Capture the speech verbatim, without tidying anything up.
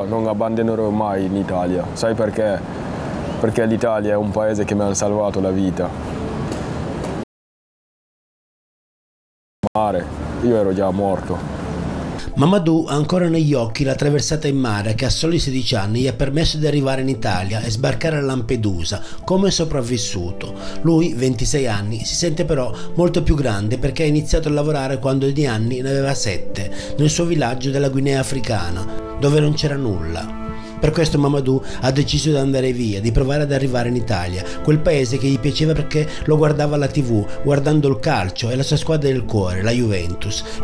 non abbandonerò mai in Italia. Sai perché? Perché l'Italia è un paese che mi ha salvato la vita. Mare, io ero già morto. Mamadou ha ancora negli occhi la traversata in mare che a soli sedici anni gli ha permesso di arrivare in Italia e sbarcare a Lampedusa come sopravvissuto. Lui, ventisei anni, si sente però molto più grande perché ha iniziato a lavorare quando di anni ne aveva sette, nel suo villaggio della Guinea Africana, dove non c'era nulla. Per questo Mamadou ha deciso di andare via, di provare ad arrivare in Italia, quel paese che gli piaceva perché lo guardava alla tivù, guardando il calcio e la sua squadra del cuore, la Juventus.